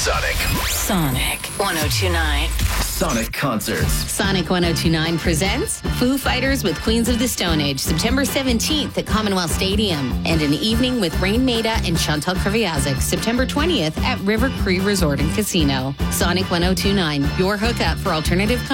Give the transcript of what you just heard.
Sonic 1029. Sonic Concerts. Sonic 1029 presents Foo Fighters with Queens of the Stone Age, September 17th at Commonwealth Stadium, and an evening with Rain Maida and Chantal Kreviazuk, September 20th at River Cree Resort and Casino. Sonic 1029, your hookup for alternative